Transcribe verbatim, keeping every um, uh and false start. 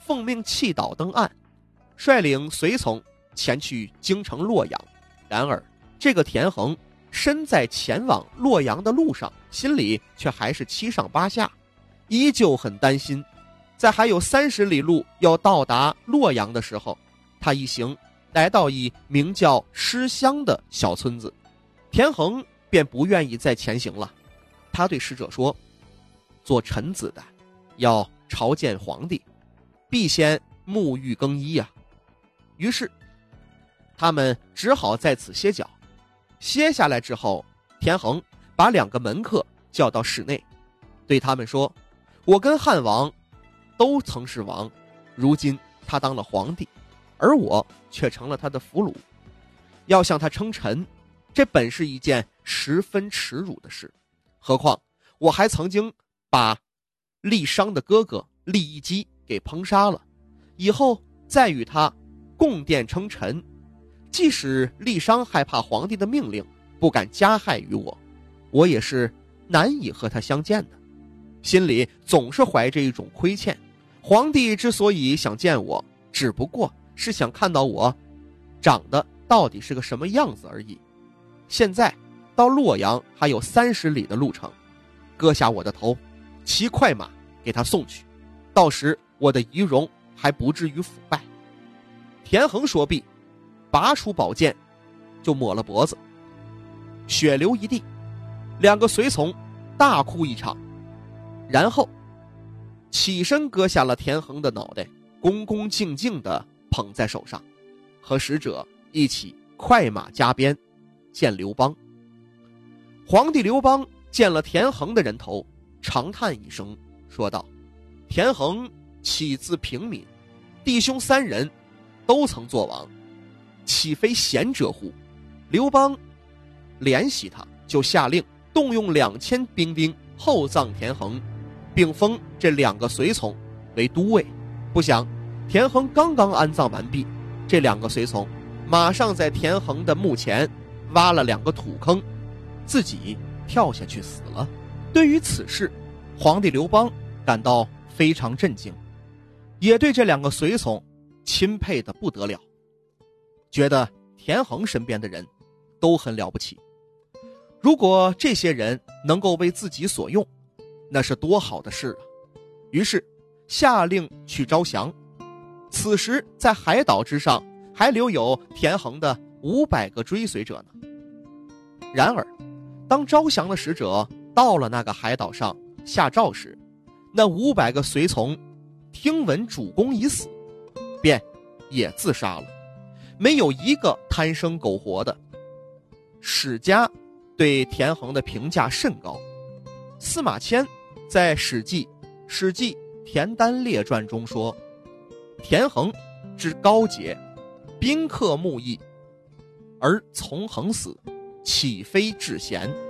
奉命弃岛登岸，率领随从前去京城洛阳。然而这个田横身在前往洛阳的路上，心里却还是七上八下，依旧很担心。在还有三十里路要到达洛阳的时候，他一行来到一名叫诗乡的小村子，田横便不愿意再前行了。他对使者说，做臣子的要朝见皇帝，必先沐浴更衣啊。于是他们只好在此歇脚。歇下来之后，田横把两个门客叫到室内，对他们说，我跟汉王都曾是王，如今他当了皇帝，而我却成了他的俘虏，要向他称臣，这本是一件十分耻辱的事。何况我还曾经把郦商的哥哥郦义基给烹杀了，以后再与他共殿称臣，即使郦商害怕皇帝的命令，不敢加害于我，我也是难以和他相见的，心里总是怀着一种亏欠。皇帝之所以想见我，只不过是想看到我长得到底是个什么样子而已。现在到洛阳还有三十里的路程，割下我的头，骑快马给他送去，到时我的仪容还不至于腐败。田横说毕，拔出宝剑就抹了脖子，血流一地，两个随从大哭一场，然后起身割下了田横的脑袋，恭恭敬敬地捧在手上，和使者一起快马加鞭见刘邦。皇帝刘邦见了田横的人头，长叹一声，说道，田横起自平民，弟兄三人都曾作王，岂非贤者乎？刘邦怜惜他，就下令动用两千兵兵厚葬田横，并封这两个随从为都尉。不想田横刚刚安葬完毕，这两个随从马上在田横的墓前挖了两个土坑，自己跳下去死了。对于此事，皇帝刘邦感到非常震惊，也对这两个随从钦佩的不得了，觉得田横身边的人都很了不起，如果这些人能够为自己所用，那是多好的事啊！于是下令去招降。此时在海岛之上还留有田横的五百个追随者呢。然而当招降的使者到了那个海岛上下诏时，那五百个随从听闻主公已死，便也自杀了，没有一个贪生苟活的。史家对田横的评价甚高，司马迁在史记《史记田单列传》中说，田横之高洁，宾客慕义，而从横死，岂非至贤？